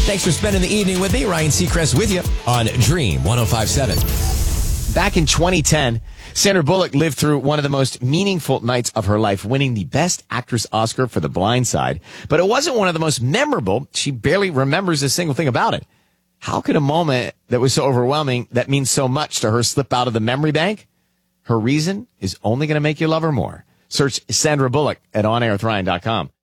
Thanks for spending the evening with me. Ryan Seacrest with you on Dream 105.7. Back in 2010, Sandra Bullock lived through one of the most meaningful nights of her life, winning the Best Actress Oscar for The Blind Side. But it wasn't one of the most memorable. She barely remembers a single thing about it. How could a moment that was so overwhelming, that means so much to her, slip out of the memory bank? Her reason is only going to make you love her more. Search Sandra Bullock at onairwithryan.com.